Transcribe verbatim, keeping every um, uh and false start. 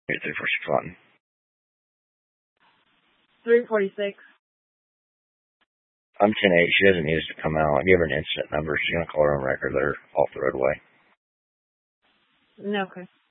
Get three forty-six Lawton. three forty-six. I'm ten eight. She doesn't need us to come out. I gave her an incident number. She's going to call her own record. Let her off the roadway. No, okay.